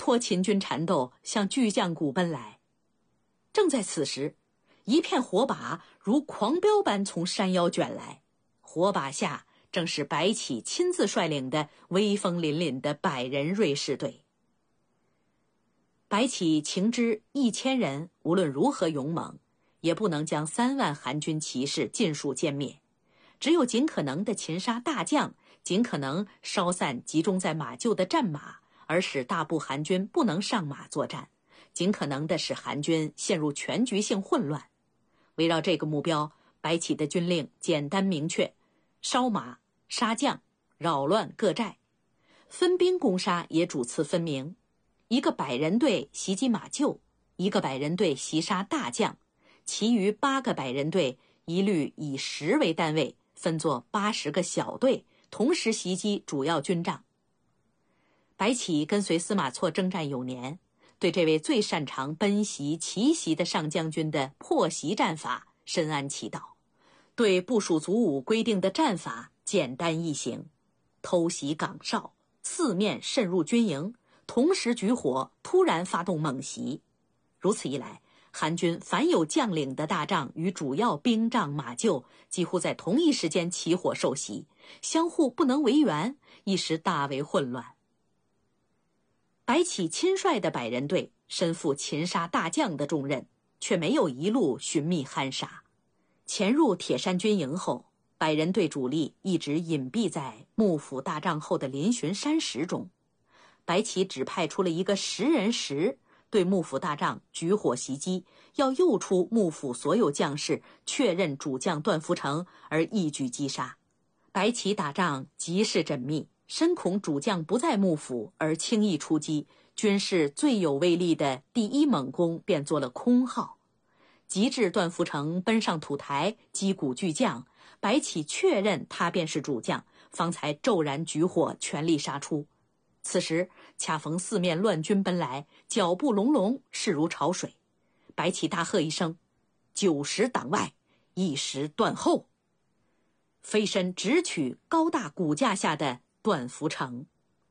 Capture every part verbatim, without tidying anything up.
坨秦军缠斗向巨将谷奔来。正在此时，一片火把如狂飙般从山腰卷来，火把下正是白起亲自率领的威风凛凛的百人锐士队。白起情知一千人无论如何勇猛，也不能将三万韩军骑士尽数歼灭，只有尽可能的擒杀大将，尽可能稍散集中在马厩的战马，而使大部韩军不能上马作战，尽可能的使韩军陷入全局性混乱。围绕这个目标，白起的军令简单明确：烧马、杀将、扰乱各寨。分兵攻杀也主次分明，一个百人队袭击马厩，一个百人队袭杀大将，其余八个百人队一律以十为单位，分作八十个小队，同时袭击主要军帐。白起跟随司马错征战有年，对这位最擅长奔袭奇袭的上将军的破袭战法深谙其道，对部署卒伍规定的战法简单易行，偷袭岗哨，四面渗入军营，同时举火，突然发动猛袭。如此一来，韩军凡有将领的大帐与主要兵帐马厩几乎在同一时间起火受袭，相互不能为援，一时大为混乱。白起亲率的百人队身负擒杀大将的重任，却没有一路寻觅酣杀。潜入铁山军营后，百人队主力一直隐蔽在幕府大帐后的嶙峋山石中。白起只派出了一个十人石，对幕府大帐举火袭击，要诱出幕府所有将士确认主将段福成而一举击杀。白起打仗极是缜密，深恐主将不在幕府而轻易出击，军事最有威力的第一猛攻便做了空号。及至段福成奔上土台击鼓巨将，白起确认他便是主将，方才骤然举火全力杀出。此时恰逢四面乱军奔来，脚步隆隆，势如潮水。白起大喝一声：九十挡外，一时断后！飞身直取高大骨架下的段福成。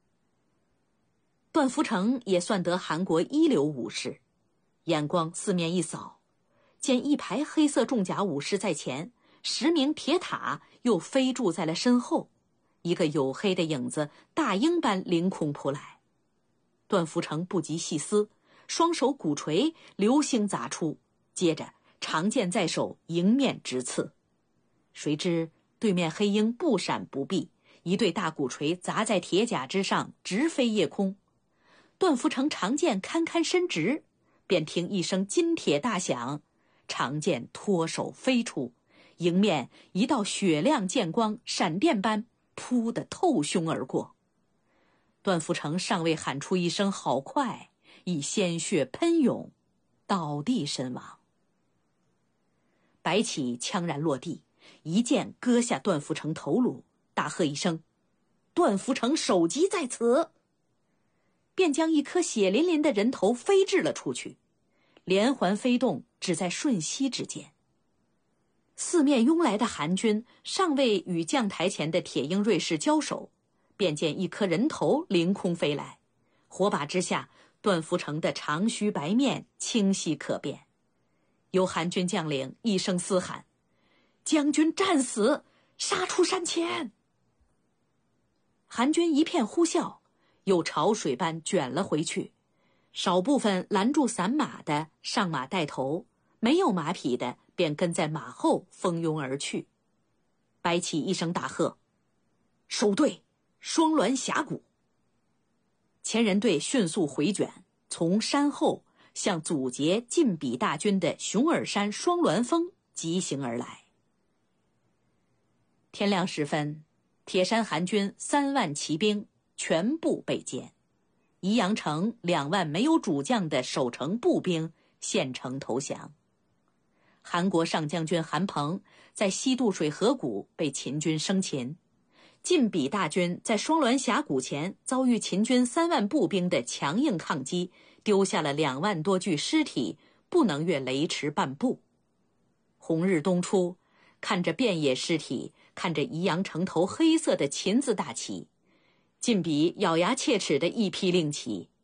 段福成也算得韩国一流武士，眼光四面一扫，见一排黑色重甲武士在前，十名铁塔又飞驻在了身后，一个黝黑的影子大鹰般凌空扑来。段福成不及细思，双手鼓锤，流星砸出，接着长剑在手，迎面直刺。谁知对面黑鹰不闪不避，一对大鼓锤砸在铁甲之上，直飞夜空。段福成长剑堪堪伸直，便听一声金铁大响，长剑脱手飞出，迎面一道雪亮剑光闪电般扑得透胸而过。段福成尚未喊出一声好快，已鲜血喷涌，倒地身亡。白起枪然落地，一剑割下段福成头颅，大喝一声：段福成首级在此！便将一颗血淋淋的人头飞掷了出去，连环飞动，只在瞬息之间。四面拥来的韩军尚未与将台前的铁鹰锐士交手，便见一颗人头凌空飞来，火把之下，段福成的长须白面清晰可辨。有韩军将领一声嘶喊：将军战死，杀出山前！韩军一片呼啸，又潮水般卷了回去。少部分拦住散马的上马带头，没有马匹的便跟在马后蜂拥而去。白起一声大喝：收队，双鸾峡谷！前人队迅速回卷，从山后向阻截晋鄙大军的熊耳山双鸾峰急行而来。天亮时分，铁山韩军三万骑兵全部被歼，宜阳城两万没有主将的守城步兵献城投降。韩国上将军韩鹏在西渡水河谷被秦军生擒，晋鄙大军在双鸾峡谷前遭遇秦军三万步兵的强硬抗击，丢下了两万多具尸体，不能越雷池半步。红日东出，看着遍野尸体，看着宜阳城头黑色的秦字大旗，晋鄙咬牙切齿的一批令旗，